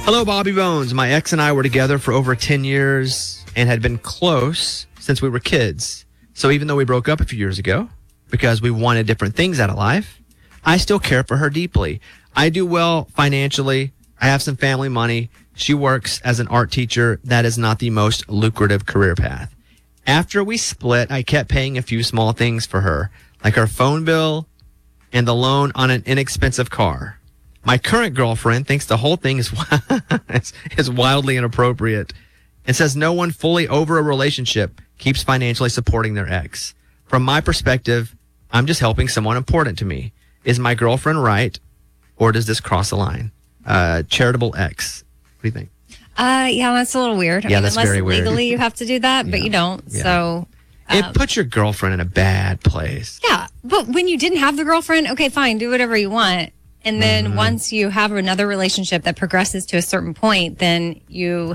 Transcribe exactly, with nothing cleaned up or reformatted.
Hello, Bobby Bones. My ex and I were together for over ten years and had been close since we were kids. So even though we broke up a few years ago because we wanted different things out of life, I still care for her deeply. I do well financially. I have some family money. She works as an art teacher. That is not the most lucrative career path. After we split, I kept paying a few small things for her, like her phone bill and the loan on an inexpensive car. My current girlfriend thinks the whole thing is is wildly inappropriate and says no one fully over a relationship keeps financially supporting their ex. From my perspective, I'm just helping someone important to me. Is my girlfriend right, or does this cross the line? Uh, charitable ex. What do you think? Uh, yeah, that's a little weird. I Yeah, mean, that's unless very weird. legally you have to do that, but Yeah. you don't. Yeah. So um, It puts your girlfriend in a bad place. yeah, but when you didn't have the girlfriend, okay, fine, do whatever you want. And then Mm-hmm. once you have another relationship that progresses to a certain point, then you